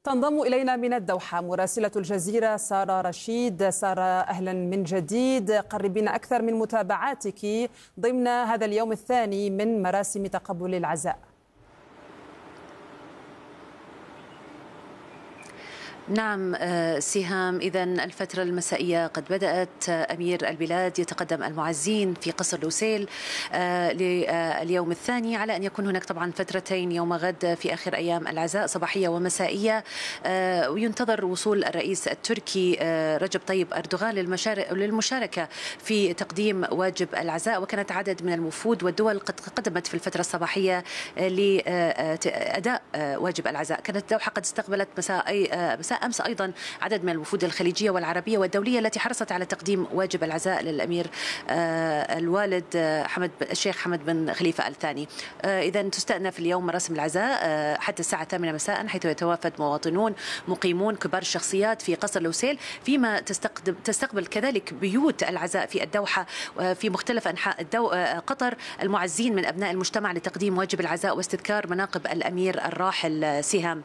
تنضم إلينا من الدوحة مراسلة الجزيرة سارة رشيد. سارة، أهلا من جديد، قربينا أكثر من متابعاتك ضمن هذا اليوم الثاني من مراسم تقبل العزاء. نعم سهام، إذن الفترة المسائية قد بدأت. أمير البلاد يتقدم المعزين في قصر لوسيل لليوم الثاني، على أن يكون هناك طبعا فترتين يوم غد في آخر أيام العزاء، صباحية ومسائية. وينتظر وصول الرئيس التركي رجب طيب أردوغان للمشاركة في تقديم واجب العزاء. وكانت عدد من الوفود والدول قد قدمت في الفترة الصباحية لأداء واجب العزاء. كانت الدوحة قد استقبلت مساء أمس أيضا عدد من الوفود الخليجية والعربية والدولية التي حرصت على تقديم واجب العزاء للأمير الوالد الشيخ حمد بن خليفة الثاني. إذا تستأنف اليوم مراسم العزاء حتى الساعة 8 مساء، حيث يتوافد مواطنون مقيمون كبار الشخصيات في قصر لوسيل، فيما تستقبل كذلك بيوت العزاء في الدوحة في مختلف أنحاء قطر المعزين من أبناء المجتمع لتقديم واجب العزاء واستذكار مناقب الأمير الراحل سهام.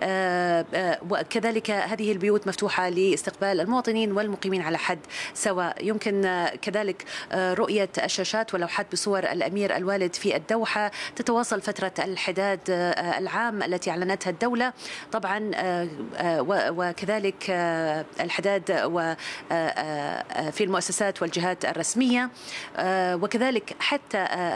كذلك هذه البيوت مفتوحة لاستقبال المواطنين والمقيمين على حد سواء. يمكن كذلك رؤية الشاشات واللوحات بصور الأمير الوالد في الدوحة. تتواصل فترة الحداد العام التي أعلنتها الدولة طبعا، وكذلك الحداد في المؤسسات والجهات الرسمية. وكذلك حتى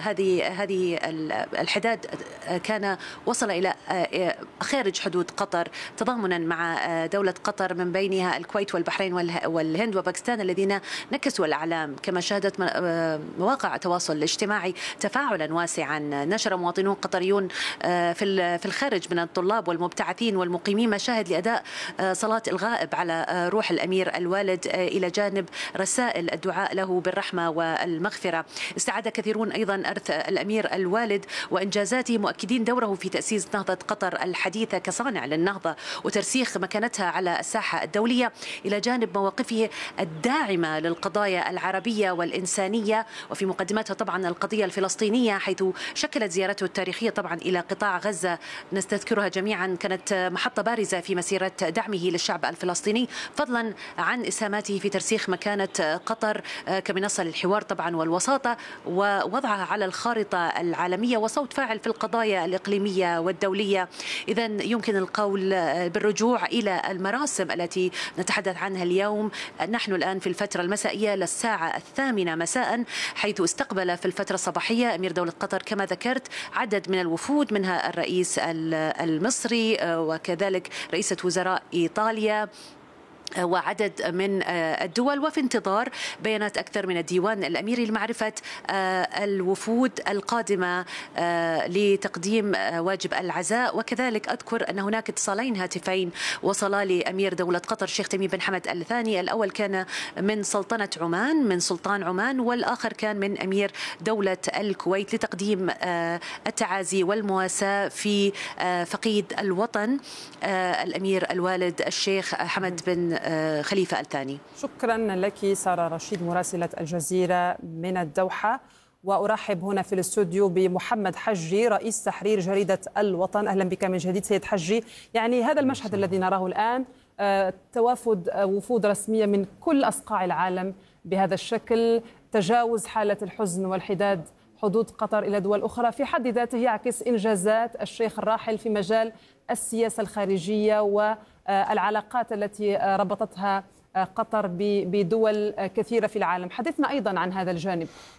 هذه الحداد كان وصل إلى خارج حدود قطر تضامنا مع دولة قطر، من بينها الكويت والبحرين والهند وباكستان، الذين نكسوا الأعلام. كما شهدت مواقع التواصل الاجتماعي تفاعلا واسعا. نشر مواطنون قطريون في الخارج من الطلاب والمبتعثين والمقيمين مشاهد لأداء صلاة الغائب على روح الأمير الوالد، إلى جانب رسائل الدعاء له بالرحمة والمغفرة. استعاد كثيرون أيضا إرث الأمير الوالد وإنجازاته، مؤكدين دوره في تأسيس نهضة قطر الحديثة كصانع للنهضة وترسيخ مكانتها على الساحة الدولية، إلى جانب مواقفه الداعمة للقضايا العربية والإنسانية، وفي مقدمتها طبعا القضية الفلسطينية، حيث شكلت زيارته التاريخية طبعا إلى قطاع غزة، نستذكرها جميعا، كانت محطة بارزة في مسيرة دعمه للشعب الفلسطيني، فضلا عن إسهاماته في ترسيخ مكانة قطر كمنصة للحوار طبعا والوساطة، ووضعها على الخارطة العالمية وصوت فاعل في القضايا الإقليمية والدولية. إذا يمكن القول بالرجوع إلى المراسم التي نتحدث عنها اليوم. نحن الآن في الفترة المسائية للساعة 8 مساء، حيث استقبل في الفترة الصباحية أمير دولة قطر كما ذكرت عدد من الوفود، منها الرئيس المصري وكذلك رئيسة وزراء إيطاليا وعدد من الدول، وفي انتظار بيانات أكثر من الديوان الأميري لمعرفة الوفود القادمة لتقديم واجب العزاء. وكذلك أذكر أن هناك اتصالين هاتفين وصلا لأمير دولة قطر الشيخ تميم بن حمد الثاني. الأول كان من سلطنة عمان، من سلطان عمان، والآخر كان من أمير دولة الكويت، لتقديم التعازي والمواساة في فقيد الوطن الأمير الوالد الشيخ حمد بن خليفة الثاني. شكرا لك سارة رشيد مراسلة الجزيرة من الدوحة. وأرحب هنا في الاستوديو بمحمد حجي رئيس تحرير جريدة الوطن. أهلا بك من جديد سيد حجي. يعني هذا المشهد الذي نراه الآن، توافد وفود رسمية من كل أصقاع العالم بهذا الشكل، تجاوز حالة الحزن والحداد حدود قطر إلى دول أخرى، في حد ذاته يعكس إنجازات الشيخ الراحل في مجال السياسة الخارجية والعلاقات التي ربطتها قطر بدول كثيرة في العالم. حدثنا أيضا عن هذا الجانب.